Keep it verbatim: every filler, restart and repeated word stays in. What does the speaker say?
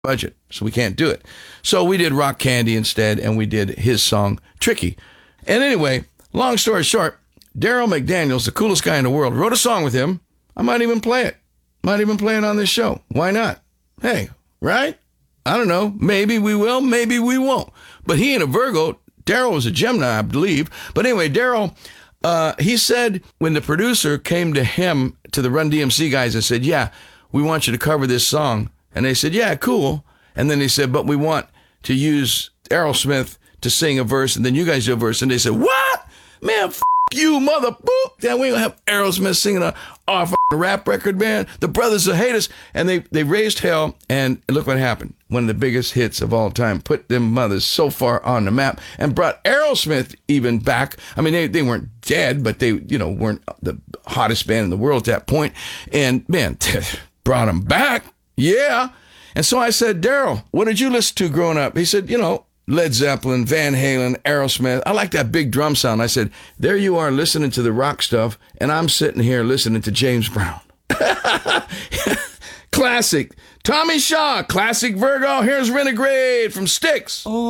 budget, so we can't do it. So we did Rock Candy instead, and we did his song, Tricky. And anyway, long story short, Darryl McDaniels, the coolest guy in the world, wrote a song with him. I might even play it. Might even play it on this show. Why not? Hey, right? I don't know. Maybe we will, maybe we won't. But he and a Virgo, Darryl was a Gemini, I believe. But anyway, Darryl, uh, he said when the producer came to him, to the Run D M C guys, and said, yeah, we want you to cover this song. And they said, yeah, cool. And then they said, but we want to use Aerosmith to sing a verse, and then you guys do a verse. And they said, what? Man, f*** you, mother boop. Then we ain't gonna have Aerosmith singing a, a rap record, man. The brothers will hate us. And they, they raised hell, and look what happened. One of the biggest hits of all time, put them mothers so far on the map, and brought Aerosmith even back. I mean, they, they weren't dead, but they, you know, weren't the hottest band in the world at that point. And man, brought them back. Yeah. And so I said, Darryl, what did you listen to growing up? He said, you know, Led Zeppelin, Van Halen, Aerosmith. I like that big drum sound. I said, there you are listening to the rock stuff, and I'm sitting here listening to James Brown. Classic. Tommy Shaw, classic Virgo. Here's Renegade from Styx. Oh.